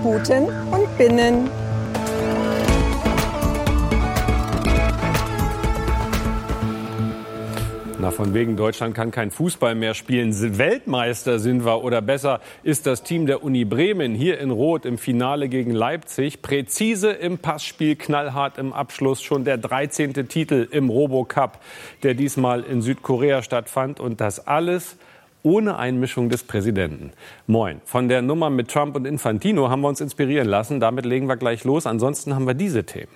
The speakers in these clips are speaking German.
Guten und Binnen. Na, von wegen, Deutschland kann kein Fußball mehr spielen. Weltmeister sind wir, oder besser ist das Team der Uni Bremen hier in Rot im Finale gegen Leipzig. Präzise im Passspiel, knallhart im Abschluss. Schon der 13. Titel im Robocup, der diesmal in Südkorea stattfand. Und das alles ohne Einmischung des Präsidenten. Moin. Von der Nummer mit Trump und Infantino haben wir uns inspirieren lassen. Damit legen wir gleich los. Ansonsten haben wir diese Themen.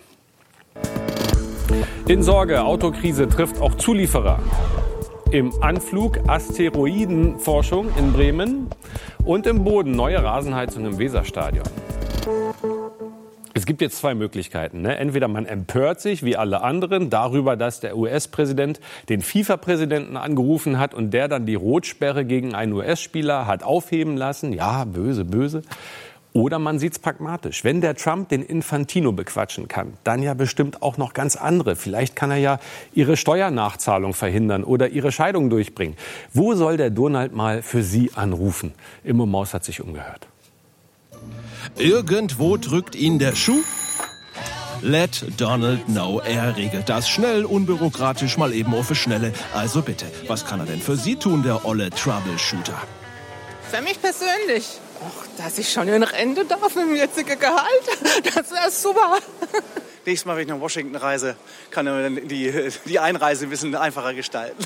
In Sorge, Autokrise trifft auch Zulieferer. Im Anflug Asteroidenforschung in Bremen und im Boden neue Rasenheizung im Weserstadion. Es gibt jetzt zwei Möglichkeiten. Entweder man empört sich, wie alle anderen, darüber, dass der US-Präsident den FIFA-Präsidenten angerufen hat und der dann die Rotsperre gegen einen US-Spieler hat aufheben lassen. Ja, böse, böse. Oder man sieht es pragmatisch. Wenn der Trump den Infantino bequatschen kann, dann ja bestimmt auch noch ganz andere. Vielleicht kann er ja ihre Steuernachzahlung verhindern oder ihre Scheidung durchbringen. Wo soll der Donald mal für Sie anrufen? Immo Maus hat sich umgehört. Irgendwo drückt ihn der Schuh. Let Donald know. Er regelt das schnell, unbürokratisch, mal eben auf die Schnelle. Also bitte, was kann er denn für Sie tun, der olle Troubleshooter? Für mich persönlich, dass ich schon in Rente darf mit dem jetzigen Gehalt, das wäre super. Nächstes Mal, wenn ich nach Washington reise, kann er die Einreise ein bisschen einfacher gestalten.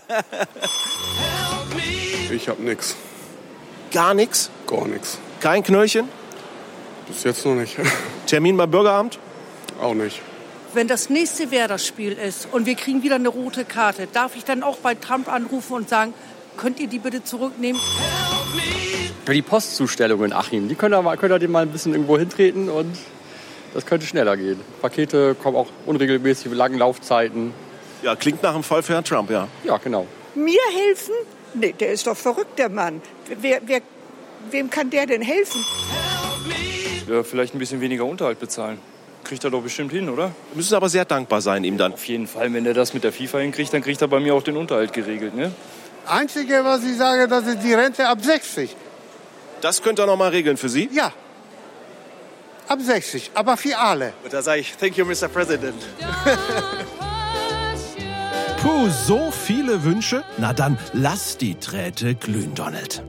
Ich hab nix. Gar nichts? Gar nix. Kein Knöllchen? Bis jetzt noch nicht. Termin beim Bürgeramt? Auch nicht. Wenn das nächste Werder-Spiel ist und wir kriegen wieder eine rote Karte, darf ich dann auch bei Trump anrufen und sagen, könnt ihr die bitte zurücknehmen? Für die Postzustellung in Achim, die könnt ihr dem mal ein bisschen irgendwo hintreten und das könnte schneller gehen. Pakete kommen auch unregelmäßig mit langen Laufzeiten. Ja, klingt nach einem Fall für Herrn Trump, ja. Ja, genau. Mir helfen? Nee, der ist doch verrückt, der Mann. Wem kann der denn helfen? Ja, vielleicht ein bisschen weniger Unterhalt bezahlen. Kriegt er doch bestimmt hin, oder? Müssen aber sehr dankbar sein ihm dann. Auf jeden Fall, wenn er das mit der FIFA hinkriegt, dann kriegt er bei mir auch den Unterhalt geregelt, ne? Einzige, was ich sage, das ist die Rente ab 60. Das könnt ihr noch mal regeln für Sie? Ja, ab 60, aber für alle. Und da sage ich, thank you, Mr. President. Puh, so viele Wünsche? Na dann, lass die Drähte glühen, Donald.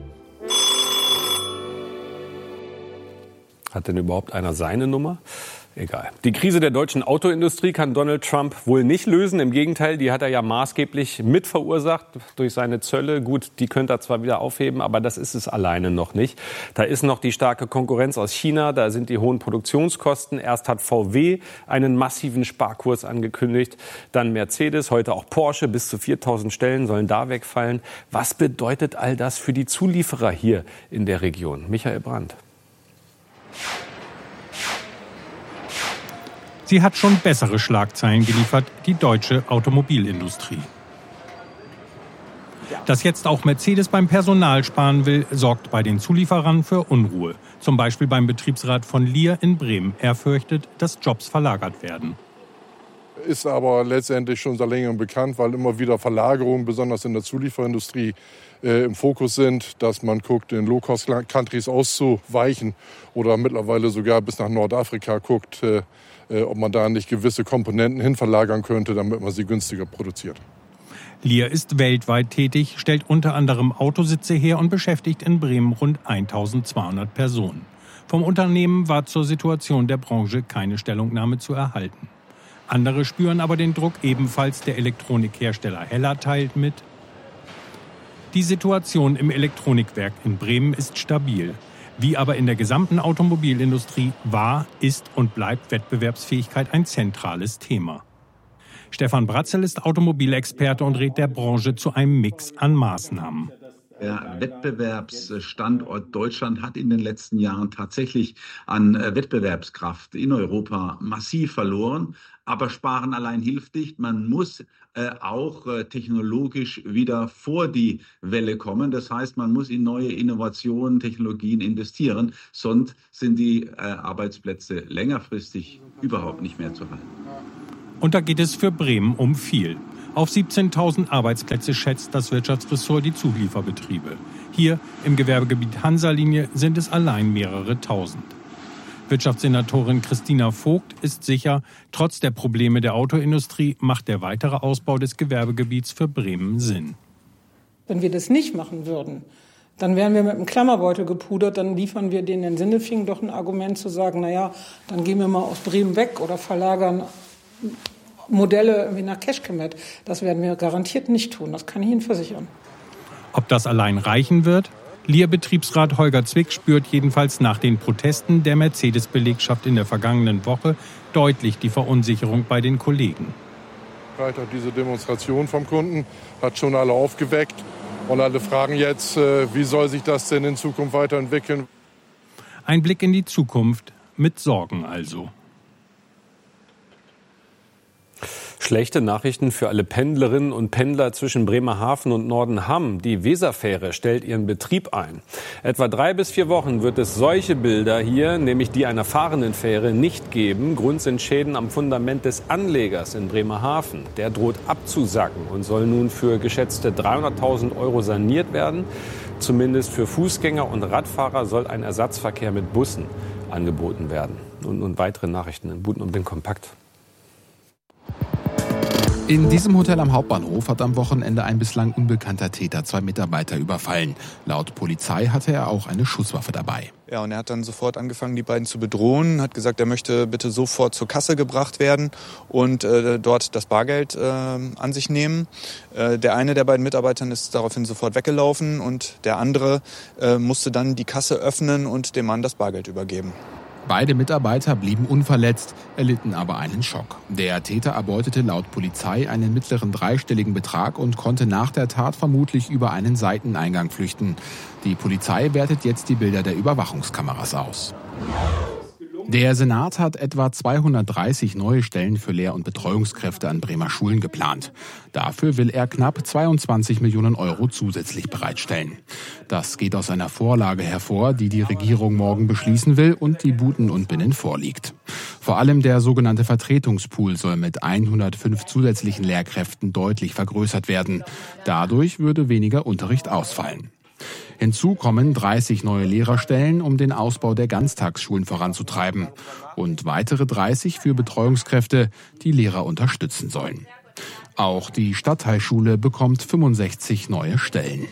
Hat denn überhaupt einer seine Nummer? Egal. Die Krise der deutschen Autoindustrie kann Donald Trump wohl nicht lösen. Im Gegenteil, die hat er ja maßgeblich mit verursacht durch seine Zölle. Gut, die könnte er zwar wieder aufheben, aber das ist es alleine noch nicht. Da ist noch die starke Konkurrenz aus China, da sind die hohen Produktionskosten. Erst hat VW einen massiven Sparkurs angekündigt, dann Mercedes, heute auch Porsche. Bis zu 4.000 Stellen sollen da wegfallen. Was bedeutet all das für die Zulieferer hier in der Region? Michael Brandt. Sie hat schon bessere Schlagzeilen geliefert, die deutsche Automobilindustrie. Dass jetzt auch Mercedes beim Personal sparen will, sorgt bei den Zulieferern für Unruhe. Zum Beispiel beim Betriebsrat von Lear in Bremen. Er fürchtet, dass Jobs verlagert werden. Ist aber letztendlich schon seit längerem bekannt, weil immer wieder Verlagerungen, besonders in der Zulieferindustrie, im Fokus sind, dass man guckt, in Low-Cost-Countries auszuweichen oder mittlerweile sogar bis nach Nordafrika guckt, ob man da nicht gewisse Komponenten hin verlagern könnte, damit man sie günstiger produziert. Lear ist weltweit tätig, stellt unter anderem Autositze her und beschäftigt in Bremen rund 1.200 Personen. Vom Unternehmen war zur Situation der Branche keine Stellungnahme zu erhalten. Andere spüren aber den Druck ebenfalls. Der Elektronikhersteller Heller teilt mit: Die Situation im Elektronikwerk in Bremen ist stabil. Wie aber in der gesamten Automobilindustrie war, ist und bleibt Wettbewerbsfähigkeit ein zentrales Thema. Stefan Bratzel ist Automobilexperte und rät der Branche zu einem Mix an Maßnahmen. Der Wettbewerbsstandort Deutschland hat in den letzten Jahren tatsächlich an Wettbewerbskraft in Europa massiv verloren. Aber Sparen allein hilft nicht. Man muss auch technologisch wieder vor die Welle kommen. Das heißt, man muss in neue Innovationen, Technologien investieren. Sonst sind die Arbeitsplätze längerfristig überhaupt nicht mehr zu halten. Und da geht es für Bremen um viel. Auf 17.000 Arbeitsplätze schätzt das Wirtschaftsressort die Zulieferbetriebe. Hier im Gewerbegebiet Hansa-Linie sind es allein mehrere tausend. Wirtschaftssenatorin Christina Vogt ist sicher, trotz der Probleme der Autoindustrie macht der weitere Ausbau des Gewerbegebiets für Bremen Sinn. Wenn wir das nicht machen würden, dann wären wir mit einem Klammerbeutel gepudert, dann liefern wir denen in Sinnefingen doch ein Argument zu sagen, naja, dann gehen wir mal aus Bremen weg oder verlagern Modelle irgendwie nach Kecskemét. Das werden wir garantiert nicht tun, das kann ich Ihnen versichern. Ob das allein reichen wird? Lear-Betriebsrat Holger Zwick spürt jedenfalls nach den Protesten der Mercedes-Belegschaft in der vergangenen Woche deutlich die Verunsicherung bei den Kollegen. Diese Demonstration vom Kunden hat schon alle aufgeweckt. Und alle fragen jetzt, wie soll sich das denn in Zukunft weiterentwickeln? Ein Blick in die Zukunft mit Sorgen also. Schlechte Nachrichten für alle Pendlerinnen und Pendler zwischen Bremerhaven und Nordenham. Die Weserfähre stellt ihren Betrieb ein. Etwa 3 bis 4 Wochen wird es solche Bilder hier, nämlich die einer fahrenden Fähre, nicht geben. Grund sind Schäden am Fundament des Anlegers in Bremerhaven. Der droht abzusacken und soll nun für geschätzte 300.000 € saniert werden. Zumindest für Fußgänger und Radfahrer soll ein Ersatzverkehr mit Bussen angeboten werden. Und weitere Nachrichten in Buten und Bin kompakt. In diesem Hotel am Hauptbahnhof hat am Wochenende ein bislang unbekannter Täter 2 Mitarbeiter überfallen. Laut Polizei hatte er auch eine Schusswaffe dabei. Ja, und er hat dann sofort angefangen, die beiden zu bedrohen, hat gesagt, er möchte bitte sofort zur Kasse gebracht werden und dort das Bargeld an sich nehmen. Der eine der beiden Mitarbeiter ist daraufhin sofort weggelaufen und der andere musste dann die Kasse öffnen und dem Mann das Bargeld übergeben. Beide Mitarbeiter blieben unverletzt, erlitten aber einen Schock. Der Täter erbeutete laut Polizei einen mittleren dreistelligen Betrag und konnte nach der Tat vermutlich über einen Seiteneingang flüchten. Die Polizei wertet jetzt die Bilder der Überwachungskameras aus. Der Senat hat etwa 230 neue Stellen für Lehr- und Betreuungskräfte an Bremer Schulen geplant. Dafür will er knapp 22 Millionen € zusätzlich bereitstellen. Das geht aus einer Vorlage hervor, die die Regierung morgen beschließen will und die Buten und Binnen vorliegt. Vor allem der sogenannte Vertretungspool soll mit 105 zusätzlichen Lehrkräften deutlich vergrößert werden. Dadurch würde weniger Unterricht ausfallen. Hinzu kommen 30 neue Lehrerstellen, um den Ausbau der Ganztagsschulen voranzutreiben. Und weitere 30 für Betreuungskräfte, die Lehrer unterstützen sollen. Auch die Stadtteilschule bekommt 65 neue Stellen.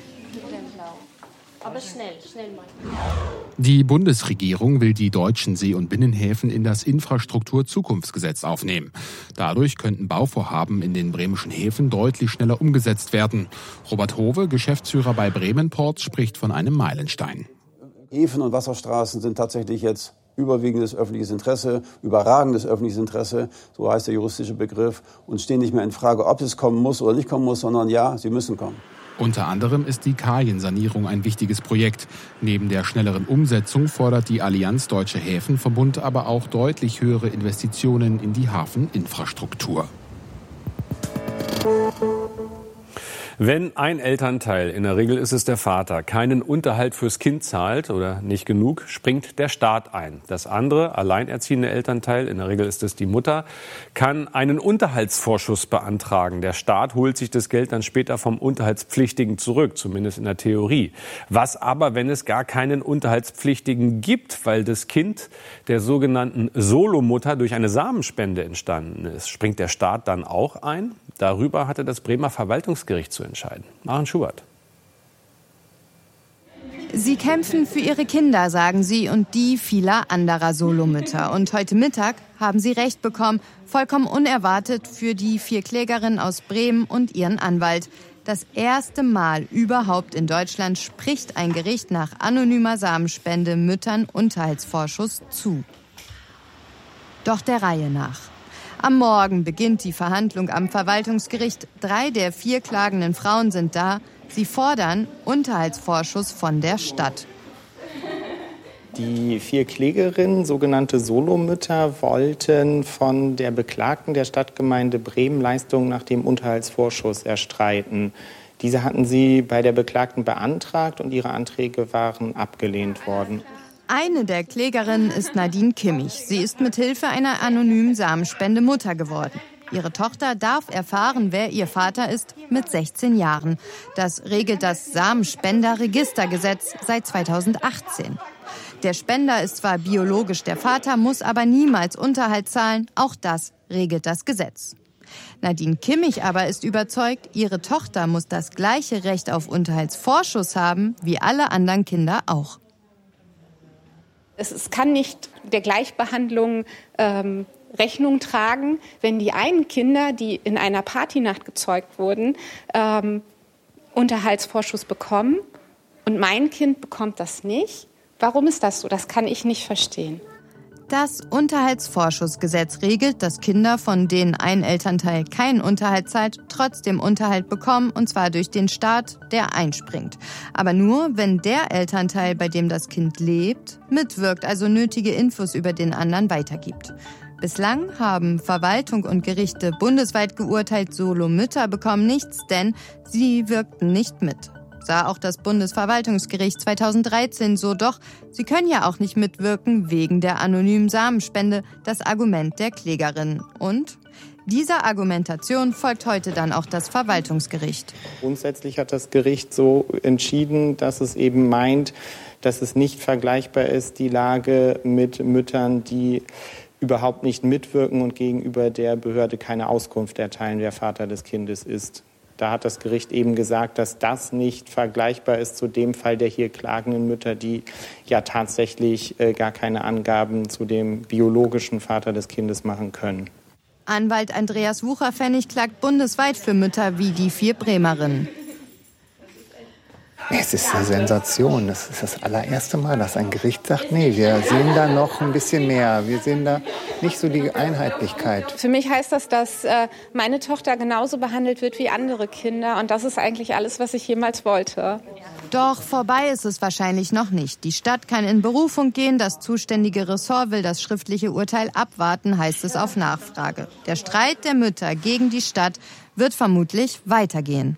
Aber schnell mal. Die Bundesregierung will die deutschen See- und Binnenhäfen in das Infrastrukturzukunftsgesetz aufnehmen. Dadurch könnten Bauvorhaben in den bremischen Häfen deutlich schneller umgesetzt werden. Robert Hove, Geschäftsführer bei Bremen Ports, spricht von einem Meilenstein. Häfen und Wasserstraßen sind tatsächlich jetzt überwiegendes öffentliches Interesse, überragendes öffentliches Interesse, so heißt der juristische Begriff, und stehen nicht mehr in Frage, ob es kommen muss oder nicht kommen muss, sondern ja, sie müssen kommen. Unter anderem ist die Kajensanierung ein wichtiges Projekt. Neben der schnelleren Umsetzung fordert die Allianz Deutsche Häfenverbund aber auch deutlich höhere Investitionen in die Hafeninfrastruktur. Wenn ein Elternteil, in der Regel ist es der Vater, keinen Unterhalt fürs Kind zahlt oder nicht genug, springt der Staat ein. Das andere, alleinerziehende Elternteil, in der Regel ist es die Mutter, kann einen Unterhaltsvorschuss beantragen. Der Staat holt sich das Geld dann später vom Unterhaltspflichtigen zurück, zumindest in der Theorie. Was aber, wenn es gar keinen Unterhaltspflichtigen gibt, weil das Kind der sogenannten Solomutter durch eine Samenspende entstanden ist? Springt der Staat dann auch ein? Darüber hatte das Bremer Verwaltungsgericht zu entscheiden. Maren Schubert. Sie kämpfen für ihre Kinder, sagen sie, und die vieler anderer Solomütter. Und heute Mittag haben sie Recht bekommen, vollkommen unerwartet für die 4 Klägerinnen aus Bremen und ihren Anwalt. Das erste Mal überhaupt in Deutschland spricht ein Gericht nach anonymer Samenspende Müttern Unterhaltsvorschuss zu. Doch der Reihe nach. Am Morgen beginnt die Verhandlung am Verwaltungsgericht. 3 der 4 klagenden Frauen sind da. Sie fordern Unterhaltsvorschuss von der Stadt. Die 4 Klägerinnen, sogenannte Solomütter, wollten von der Beklagten der Stadtgemeinde Bremen Leistungen nach dem Unterhaltsvorschuss erstreiten. Diese hatten sie bei der Beklagten beantragt und ihre Anträge waren abgelehnt worden. Eine der Klägerinnen ist Nadine Kimmich. Sie ist mit Hilfe einer anonymen Samenspende Mutter geworden. Ihre Tochter darf erfahren, wer ihr Vater ist, mit 16 Jahren. Das regelt das Samenspenderregistergesetz seit 2018. Der Spender ist zwar biologisch der Vater, muss aber niemals Unterhalt zahlen. Auch das regelt das Gesetz. Nadine Kimmich aber ist überzeugt, ihre Tochter muss das gleiche Recht auf Unterhaltsvorschuss haben wie alle anderen Kinder auch. Es kann nicht der Gleichbehandlung Rechnung tragen, wenn die einen Kinder, die in einer Partynacht gezeugt wurden, Unterhaltsvorschuss bekommen und mein Kind bekommt das nicht. Warum ist das so? Das kann ich nicht verstehen. Das Unterhaltsvorschussgesetz regelt, dass Kinder, von denen ein Elternteil keinen Unterhalt zahlt, trotzdem Unterhalt bekommen, und zwar durch den Staat, der einspringt. Aber nur, wenn der Elternteil, bei dem das Kind lebt, mitwirkt, also nötige Infos über den anderen weitergibt. Bislang haben Verwaltung und Gerichte bundesweit geurteilt, Solomütter bekommen nichts, denn sie wirkten nicht mit. Sah auch das Bundesverwaltungsgericht 2013 so, doch sie können ja auch nicht mitwirken wegen der anonymen Samenspende, das Argument der Klägerin. Und dieser Argumentation folgt heute dann auch das Verwaltungsgericht. Grundsätzlich hat das Gericht so entschieden, dass es eben meint, dass es nicht vergleichbar ist, die Lage mit Müttern, die überhaupt nicht mitwirken und gegenüber der Behörde keine Auskunft erteilen, wer Vater des Kindes ist. Da hat das Gericht eben gesagt, dass das nicht vergleichbar ist zu dem Fall der hier klagenden Mütter, die ja tatsächlich gar keine Angaben zu dem biologischen Vater des Kindes machen können. Anwalt Andreas Wucherpfennig klagt bundesweit für Mütter wie die 4 Bremerinnen. Es ist eine Sensation. Das ist das allererste Mal, dass ein Gericht sagt, nee, wir sehen da noch ein bisschen mehr. Wir sehen da nicht so die Einheitlichkeit. Für mich heißt das, dass meine Tochter genauso behandelt wird wie andere Kinder. Und das ist eigentlich alles, was ich jemals wollte. Doch vorbei ist es wahrscheinlich noch nicht. Die Stadt kann in Berufung gehen. Das zuständige Ressort will das schriftliche Urteil abwarten, heißt es auf Nachfrage. Der Streit der Mütter gegen die Stadt wird vermutlich weitergehen.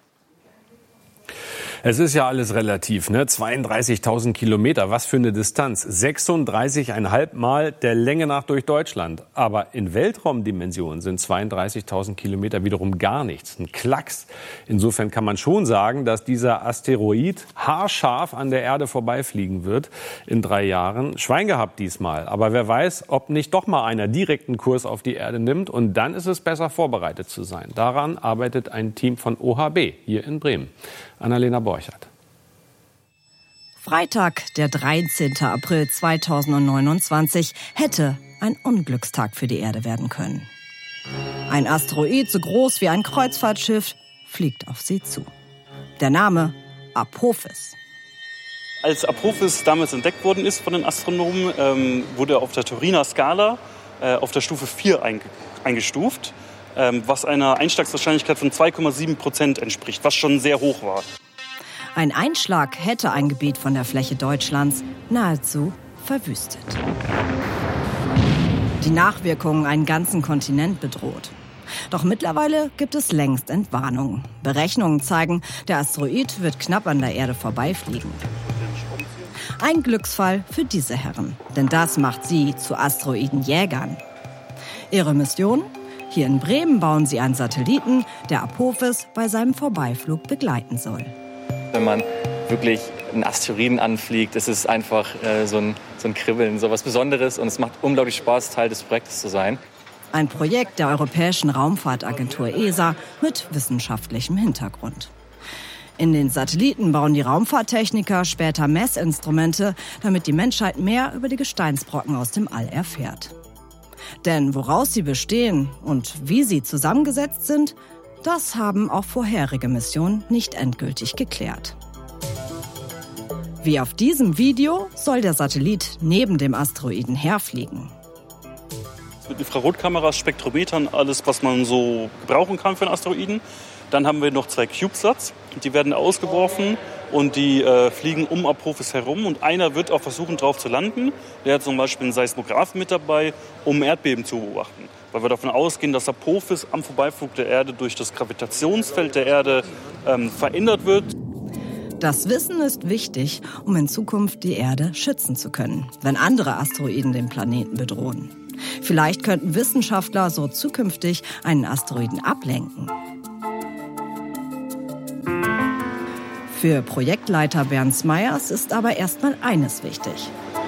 Es ist ja alles relativ, ne? 32.000 Kilometer, was für eine Distanz. 36,5 Mal der Länge nach durch Deutschland. Aber in Weltraumdimensionen sind 32.000 Kilometer wiederum gar nichts. Ein Klacks. Insofern kann man schon sagen, dass dieser Asteroid haarscharf an der Erde vorbeifliegen wird in 3 Jahren. Schwein gehabt diesmal. Aber wer weiß, ob nicht doch mal einer direkten Kurs auf die Erde nimmt. Und dann ist es besser, vorbereitet zu sein. Daran arbeitet ein Team von OHB hier in Bremen. Annalena Borchert. Freitag, der 13. April 2029, hätte ein Unglückstag für die Erde werden können. Ein Asteroid so groß wie ein Kreuzfahrtschiff fliegt auf sie zu. Der Name Apophis. Als Apophis damals entdeckt worden ist von den Astronomen, wurde er auf der Turiner Skala auf der Stufe 4 eingestuft. Was einer Einschlagswahrscheinlichkeit von 2,7% entspricht, was schon sehr hoch war. Ein Einschlag hätte ein Gebiet von der Fläche Deutschlands nahezu verwüstet. Die Nachwirkungen einen ganzen Kontinent bedroht. Doch mittlerweile gibt es längst Entwarnungen. Berechnungen zeigen, der Asteroid wird knapp an der Erde vorbeifliegen. Ein Glücksfall für diese Herren, denn das macht sie zu Asteroidenjägern. Ihre Mission? Hier in Bremen bauen sie einen Satelliten, der Apophis bei seinem Vorbeiflug begleiten soll. Wenn man wirklich einen Asteroiden anfliegt, ist es einfach so ein Kribbeln, so was Besonderes. Und es macht unglaublich Spaß, Teil des Projektes zu sein. Ein Projekt der Europäischen Raumfahrtagentur ESA mit wissenschaftlichem Hintergrund. In den Satelliten bauen die Raumfahrttechniker später Messinstrumente, damit die Menschheit mehr über die Gesteinsbrocken aus dem All erfährt. Denn woraus sie bestehen und wie sie zusammengesetzt sind, das haben auch vorherige Missionen nicht endgültig geklärt. Wie auf diesem Video soll der Satellit neben dem Asteroiden herfliegen. Mit Infrarotkameras, Spektrometern, alles, was man so gebrauchen kann für einen Asteroiden. Dann haben wir noch 2 CubeSats, die werden ausgeworfen und die fliegen um Apophis herum. Und einer wird auch versuchen, drauf zu landen. Der hat zum Beispiel einen Seismographen mit dabei, um Erdbeben zu beobachten. Weil wir davon ausgehen, dass Apophis am Vorbeiflug der Erde durch das Gravitationsfeld der Erde verändert wird. Das Wissen ist wichtig, um in Zukunft die Erde schützen zu können, wenn andere Asteroiden den Planeten bedrohen. Vielleicht könnten Wissenschaftler so zukünftig einen Asteroiden ablenken. Für Projektleiter Bernd Meyers ist aber erstmal eines wichtig.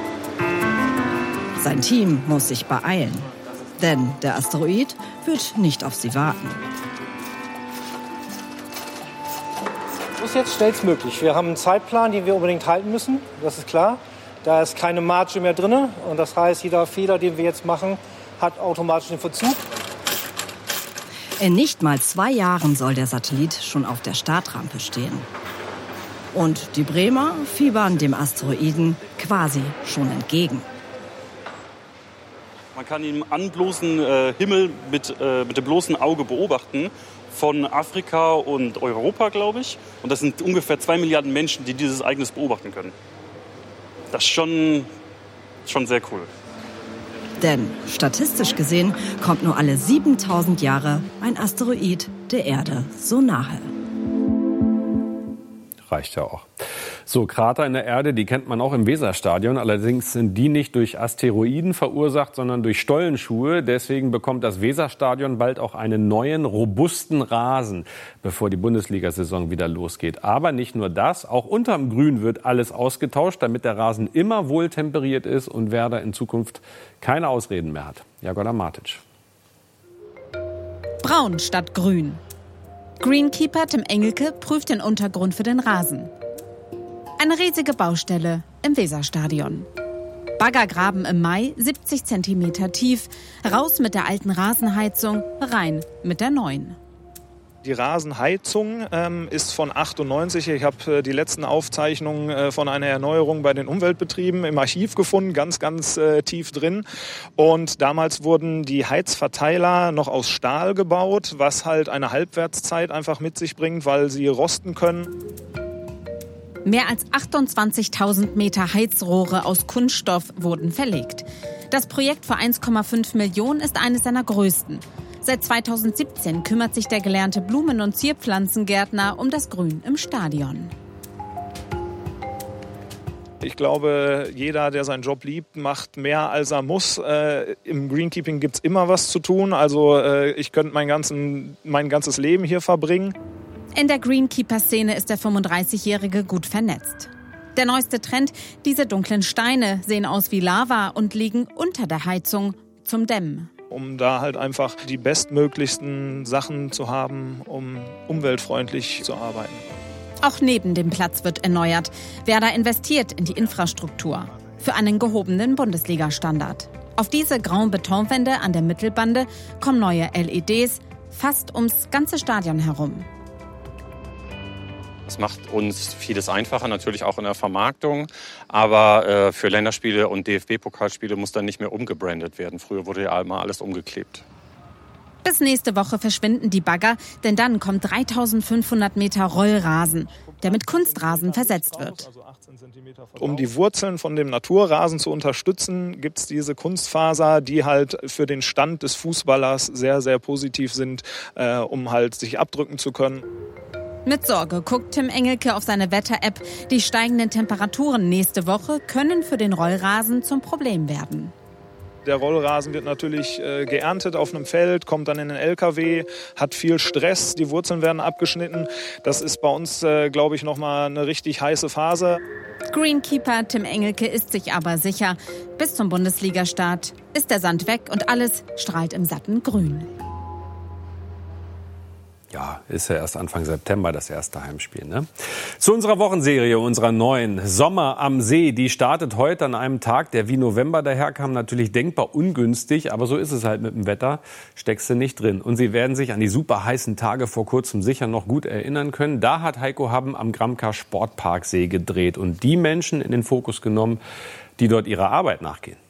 Sein Team muss sich beeilen, denn der Asteroid wird nicht auf sie warten. Das ist jetzt schnellstmöglich. Wir haben einen Zeitplan, den wir unbedingt halten müssen, das ist klar. Da ist keine Marge mehr drin und das heißt, jeder Fehler, den wir jetzt machen, hat automatisch den Verzug. In nicht mal 2 Jahren soll der Satellit schon auf der Startrampe stehen. Und die Bremer fiebern dem Asteroiden quasi schon entgegen. Man kann ihn am bloßen Himmel mit dem bloßen Auge beobachten. Von Afrika und Europa, glaube ich. Und das sind ungefähr 2 Milliarden Menschen, die dieses Ereignis beobachten können. Das ist schon sehr cool. Denn statistisch gesehen kommt nur alle 7000 Jahre ein Asteroid der Erde so nahe. Reicht ja auch. So, Krater in der Erde, die kennt man auch im Weserstadion. Allerdings sind die nicht durch Asteroiden verursacht, sondern durch Stollenschuhe. Deswegen bekommt das Weserstadion bald auch einen neuen, robusten Rasen, bevor die Bundesliga-Saison wieder losgeht. Aber nicht nur das, auch unterm Grün wird alles ausgetauscht, damit der Rasen immer wohltemperiert ist und Werder in Zukunft keine Ausreden mehr hat. Jagoda Matic. Braun statt grün. Greenkeeper Tim Engelke prüft den Untergrund für den Rasen. Eine riesige Baustelle im Weserstadion. Baggergraben im Mai, 70 cm tief. Raus mit der alten Rasenheizung, rein mit der neuen. Die Rasenheizung ist von 98. Ich habe die letzten Aufzeichnungen von einer Erneuerung bei den Umweltbetrieben im Archiv gefunden, ganz tief drin. Und damals wurden die Heizverteiler noch aus Stahl gebaut, was halt eine Halbwertszeit einfach mit sich bringt, weil sie rosten können. Mehr als 28.000 Meter Heizrohre aus Kunststoff wurden verlegt. Das Projekt für 1,5 Millionen ist eines seiner größten. Seit 2017 kümmert sich der gelernte Blumen- und Zierpflanzengärtner um das Grün im Stadion. Ich glaube, jeder, der seinen Job liebt, macht mehr, als er muss. Im Greenkeeping gibt es immer was zu tun. Also ich könnte mein ganzes Leben hier verbringen. In der Greenkeeper-Szene ist der 35-Jährige gut vernetzt. Der neueste Trend, diese dunklen Steine sehen aus wie Lava und liegen unter der Heizung zum Dämmen. Um da halt einfach die bestmöglichsten Sachen zu haben, um umweltfreundlich zu arbeiten. Auch neben dem Platz wird erneuert. Werder investiert in die Infrastruktur für einen gehobenen Bundesliga-Standard. Auf diese grauen Betonwände an der Mittelbande kommen neue LEDs fast ums ganze Stadion herum. Es macht uns vieles einfacher, natürlich auch in der Vermarktung. Aber für Länderspiele und DFB-Pokalspiele muss dann nicht mehr umgebrandet werden. Früher wurde ja immer alles umgeklebt. Bis nächste Woche verschwinden die Bagger, denn dann kommt 3.500 Meter Rollrasen, der mit Kunstrasen versetzt wird. Um die Wurzeln von dem Naturrasen zu unterstützen, gibt es diese Kunstfaser, die halt für den Stand des Fußballers sehr, sehr positiv sind, um halt sich abdrücken zu können. Mit Sorge guckt Tim Engelke auf seine Wetter-App. Die steigenden Temperaturen nächste Woche können für den Rollrasen zum Problem werden. Der Rollrasen wird natürlich geerntet auf einem Feld, kommt dann in den LKW, hat viel Stress, die Wurzeln werden abgeschnitten. Das ist bei uns, glaube ich, nochmal eine richtig heiße Phase. Greenkeeper Tim Engelke ist sich aber sicher, bis zum Bundesligastart ist der Sand weg und alles strahlt im satten Grün. Ja, ist ja erst Anfang September das erste Heimspiel, ne? Zu unserer Wochenserie, unserer neuen Sommer am See. Die startet heute an einem Tag, der wie November daherkam, natürlich denkbar ungünstig. Aber so ist es halt mit dem Wetter, steckst du nicht drin. Und Sie werden sich an die super heißen Tage vor kurzem sicher noch gut erinnern können. Da hat Heiko Happen am Gramka Sportparksee gedreht und die Menschen in den Fokus genommen, die dort ihrer Arbeit nachgehen.